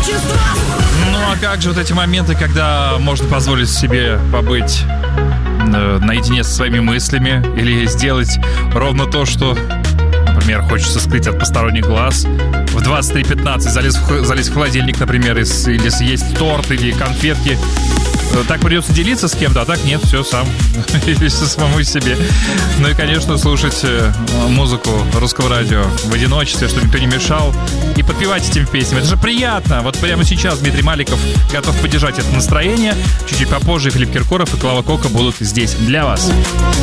Ну а как же вот эти моменты, когда можно позволить себе побыть наедине со своими мыслями или сделать ровно то, что, например, хочется скрыть от посторонних глаз. В 23:15 залезть в холодильник, например, или съесть торт или конфетки. Так придется делиться с кем-то, а так нет, все сам. Или самому себе. Ну и, конечно, слушать музыку русского радио в одиночестве, чтобы никто не мешал. И подпевать этим песням. Это же приятно. Вот прямо сейчас Дмитрий Маликов готов поддержать это настроение. Чуть-чуть попозже Филипп Киркоров и Клава Кока будут здесь для вас.